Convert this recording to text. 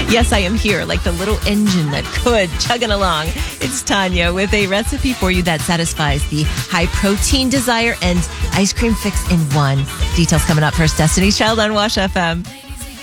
Yes, I am here, like the little engine that could, chugging along. It's Tanya with a recipe for you that satisfies the high protein desire and ice cream fix in one. Details coming up first. Destiny's Child on Wash FM.